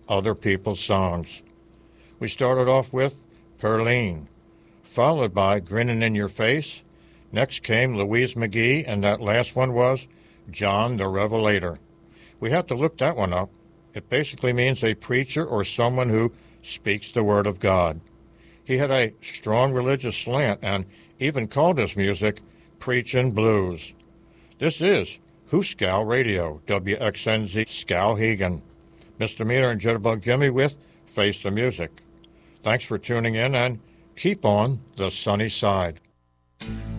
other people's songs. We started off with Perline, followed by Grinnin' in Your Face. Next came Louise McGee, and that last one was John the Revelator. We had to look that one up. It basically means a preacher or someone who speaks the Word of God. He had a strong religious slant and even called his music Preachin' Blues. This is Hooskow Radio, WXNZ Skowhegan. Mr. Meter and Jitterbug Jimmy with Face the Music. Thanks for tuning in and keep on the sunny side.